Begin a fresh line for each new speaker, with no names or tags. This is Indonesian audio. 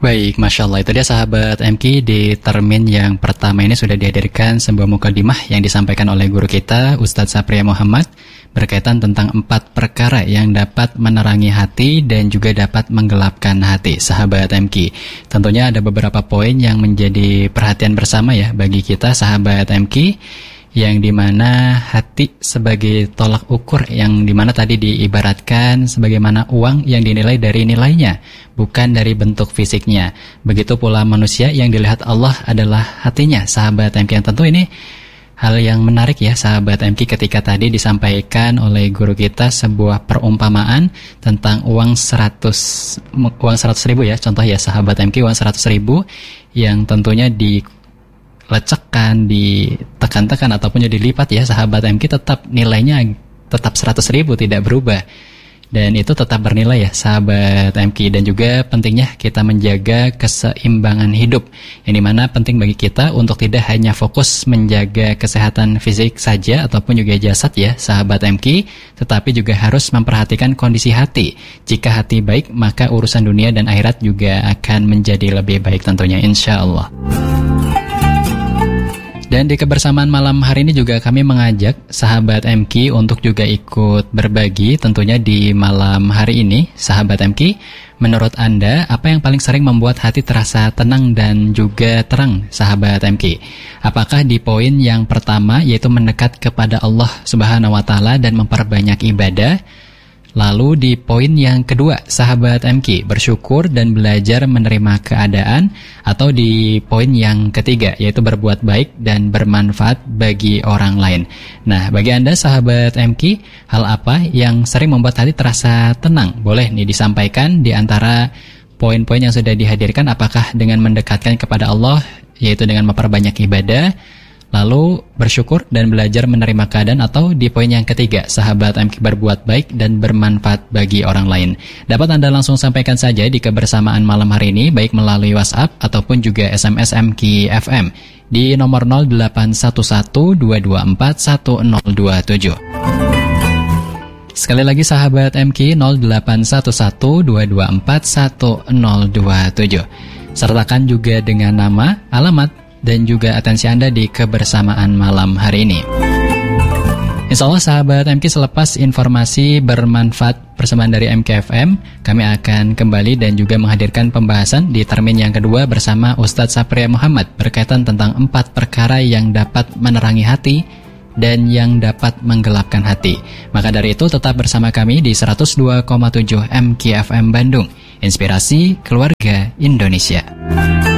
Baik, Masya Allah, itu dia sahabat MK. Di termin yang pertama ini sudah dihadirkan sebuah mukadimah yang disampaikan oleh guru kita Ustadz Sapria Muhammad berkaitan tentang 4 perkara yang dapat menerangi hati dan juga dapat menggelapkan hati, sahabat MK. Tentunya ada beberapa poin yang menjadi perhatian bersama ya bagi kita sahabat MK, yang dimana hati sebagai tolak ukur, yang dimana tadi diibaratkan sebagaimana uang yang dinilai dari nilainya, bukan dari bentuk fisiknya. Begitu pula manusia yang dilihat Allah adalah hatinya, sahabat MK. Yang tentu ini hal yang menarik ya sahabat MK, ketika tadi disampaikan oleh guru kita sebuah perumpamaan tentang uang 100 ribu ya, contoh ya sahabat MK, uang 100 ribu yang tentunya dilecekkan, ditekan-tekan ataupun dilipat ya sahabat MK, tetap nilainya tetap 100 ribu, tidak berubah. Dan itu tetap bernilai ya sahabat MK. Dan juga pentingnya kita menjaga keseimbangan hidup, yang dimana penting bagi kita untuk tidak hanya fokus menjaga kesehatan fisik saja ataupun juga jasad ya sahabat MK, tetapi juga harus memperhatikan kondisi hati. Jika hati baik, maka urusan dunia dan akhirat juga akan menjadi lebih baik tentunya, insya Allah. Dan di kebersamaan malam hari ini juga kami mengajak sahabat MK untuk juga ikut berbagi tentunya di malam hari ini. Sahabat MK, menurut Anda apa yang paling sering membuat hati terasa tenang dan juga terang, sahabat MK? Apakah di poin yang pertama, yaitu mendekat kepada Allah Subhanahu wa Ta'ala dan memperbanyak ibadah? Lalu di poin yang kedua, sahabat MK, bersyukur dan belajar menerima keadaan? Atau di poin yang ketiga, yaitu berbuat baik dan bermanfaat bagi orang lain? Nah, bagi Anda sahabat MK, hal apa yang sering membuat hati terasa tenang? Boleh nih disampaikan di antara poin-poin yang sudah dihadirkan. Apakah dengan mendekatkan kepada Allah, yaitu dengan memperbanyak ibadah, lalu bersyukur dan belajar menerima keadaan, atau di poin yang ketiga, sahabat MK, berbuat baik dan bermanfaat bagi orang lain? Dapat Anda langsung sampaikan saja di kebersamaan malam hari ini, baik melalui WhatsApp ataupun juga SMS MK FM di nomor 0811-224-1027. Sekali lagi sahabat MK, 0811-224-1027. Sertakan juga dengan nama, alamat, dan juga atensi Anda di kebersamaan malam hari ini. Insya Allah sahabat MK, selepas informasi bermanfaat persembahan dari MKFM, kami akan kembali dan juga menghadirkan pembahasan di termin yang kedua bersama Ustadz Sapria Muhammad berkaitan tentang 4 perkara yang dapat menerangi hati dan yang dapat menggelapkan hati. Maka dari itu tetap bersama kami di 102,7 MKFM Bandung, Inspirasi Keluarga Indonesia.